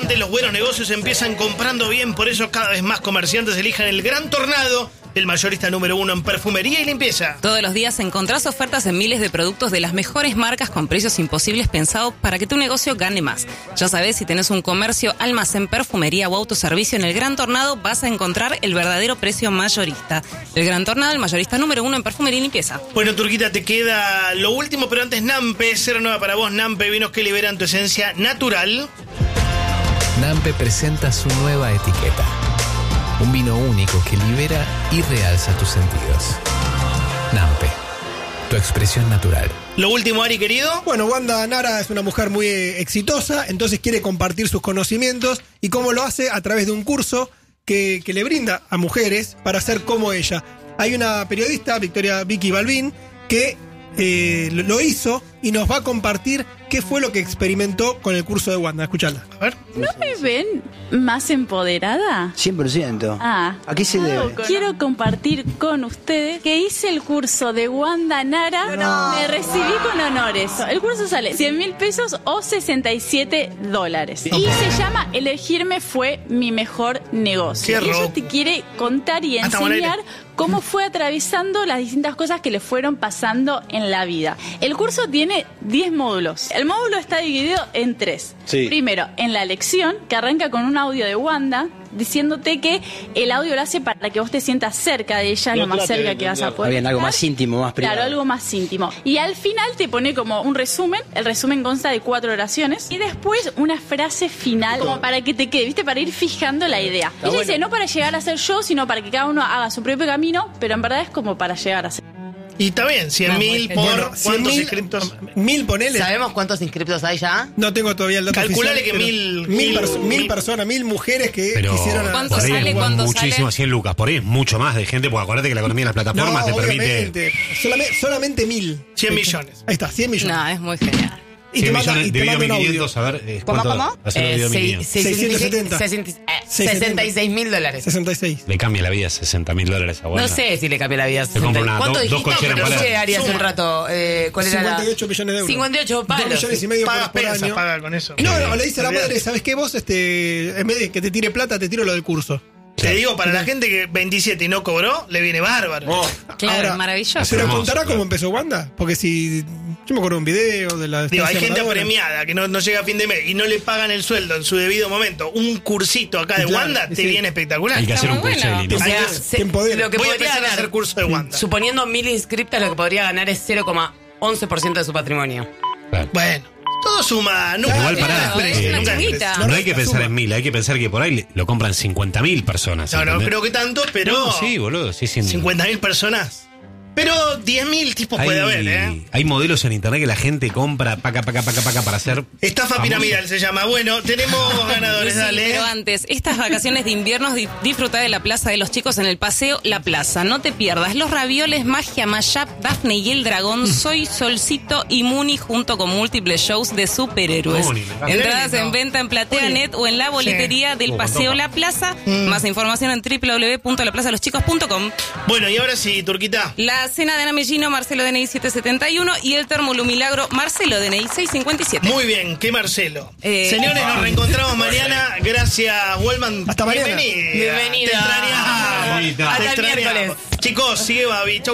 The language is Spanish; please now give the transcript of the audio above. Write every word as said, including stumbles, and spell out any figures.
gente, los buenos negocios empiezan comprando bien, por eso cada vez más comerciantes elijan el Gran Tornado, el mayorista número uno en perfumería y limpieza. Todos los días encontrás ofertas en miles de productos de las mejores marcas con precios imposibles pensados para que tu negocio gane más. Ya sabés, si tenés un comercio, almacén, perfumería o autoservicio, en el Gran Tornado vas a encontrar el verdadero precio mayorista. El Gran Tornado, el mayorista número uno en perfumería y limpieza. Bueno, Turquita, te queda lo último, pero antes Nampe, cero nueva para vos, Nampe, vinos que liberan tu esencia natural. Nampe presenta su nueva etiqueta. Un vino único que libera y realza tus sentidos. Nampe, tu expresión natural. Lo último, Ari, querido. Bueno, Wanda Nara es una mujer muy exitosa, entonces quiere compartir sus conocimientos. ¿Y cómo lo hace? A través de un curso que, que le brinda a mujeres para ser como ella. Hay una periodista, Victoria Vicky Balbín, que eh, lo hizo y nos va a compartir qué fue lo que experimentó con el curso de Wanda. Escuchala. A ver. ¿No me ven más empoderada? cien por ciento. Ah, ¿A qué se debe? quiero compartir con ustedes que hice el curso de Wanda Nara. No. Me recibí con honores. El curso sale cien mil pesos o sesenta y siete dólares. Y se llama Elegirme fue mi mejor negocio. Qué Y ella robo. te quiere contar y Ah, está bueno, enseñar cómo fue atravesando las distintas cosas que le fueron pasando en la vida. El curso tiene diez módulos. El módulo está dividido en tres. Sí. Primero, en la lección, que arranca con un audio de Wanda, diciéndote que el audio lo hace para que vos te sientas cerca de ella, lo más cerca que vas a poder. Está bien, algo estar. más íntimo, más privado. Claro, algo más íntimo. Y al final te pone como un resumen. El resumen consta de cuatro oraciones. Y después una frase final, como para que te quede, ¿viste? Para ir fijando la idea. Ella dice, no para llegar a ser yo, sino para que cada uno haga su propio camino, pero en verdad es como para llegar a ser. Y está bien, cien mil por Bueno, cien cuántos mil, inscriptos. Mil, ponele. ¿Sabemos cuántos inscriptos hay ya? No tengo todavía el dato Calculale oficial, que pero mil- mil, mil- perso- mil mil- personas, mil mujeres que Pero quisieron... a- ¿Cuánto por ahí sale es cuando muchísimo, sale? cien lucas. Por ahí es mucho más de gente, porque acuérdate que la economía de las plataformas No, te permite obviamente. Solamente, solamente mil. cien millones. Ahí está, cien millones. No, es muy genial. Y te cien manda, millones, y te dividido manda un mil audio. quinientos, a ver, eh, ¿Cómo, ¿cuánto cómo? hace el Eh, video seis- mínimo? seis- seiscientos setenta. sesenta- eh, seiscientos setenta. sesenta y seis mil dólares. sesenta y seis. Le cambia la vida sesenta mil dólares a Wanda. No sé si le cambió la vida. Te compro una- ¿Cuánto do- dos dijiste? cocheras No para- sé, Ari, hace Suma. un rato. Eh, ¿Cuál era la? cincuenta y ocho millones de euros. cincuenta y ocho Dos palos. millones y medio Pagas por, por pensas, año. paga con eso. No, no, le dice a la Olvidate. madre, ¿sabes qué? Vos, este, en vez de que te tire plata, te tiro lo del curso. Te digo, para la gente que veintisiete y no cobró, le viene bárbaro. Claro, Ahora, maravilloso. ¿Pero hermoso, contará claro. cómo empezó Wanda? Porque si... Yo me acuerdo de un video de la... Digo, hay estancia gente Maradona. premiada que no, no llega a fin de mes y no le pagan el sueldo en su debido momento. Un cursito acá de Claro, Wanda te sí. viene espectacular. Hay que hacer Está un muy curso de bueno. línea. O sea, Hay que- se- te empodera. lo que Voy a podría empezar a ganar, hacer curso de Wanda. suponiendo mil inscriptas, lo que podría ganar es cero coma once por ciento de su patrimonio. Claro. Bueno, todo suma. Nunca, Igual nunca pará, desprecio, eh, una nunca chinguita. desprecio. No hay que la pensar suma. en mil, hay que pensar que por ahí lo compran cincuenta mil personas. No, no ¿entendés? creo que tanto, pero No, sí, boludo, sí, sí. cincuenta mil personas. Pero diez mil tipos Hay, puede haber, ¿eh? hay modelos en internet que la gente compra paca, paca, paca, paca para hacer. Estafa famoso. piramidal se llama. Bueno, tenemos ganadores, Sí, dale. pero antes, estas vacaciones de invierno di- disfruta de la Plaza de los Chicos en el Paseo La Plaza. No te pierdas los ravioles, Magia, Mayap, Daphne y el Dragón, Soy, Solcito y Muni junto con múltiples shows de superhéroes. Muni, me encanta. Entradas Lindo. en venta en PlateaNet o en la boletería del Uh, Paseo con La Plaza. Mm. Más información en doble u doble u doble u punto la plaza de los chicos punto com. Bueno, y ahora sí, Turquita. La cena de Ana Mellino, Marcelo D N I siete setenta y uno y el Termolu Milagro, Marcelo D N I seiscientos cincuenta y siete. Muy bien, qué Marcelo. Eh, Señores, nos reencontramos mañana. Gracias, Wellman. Hasta mañana. Bienvenida. Bienvenida. Te extrañamos. Bienvenida. Te Hasta el extrañamos. miércoles. Chicos, sigue Babi. Chau.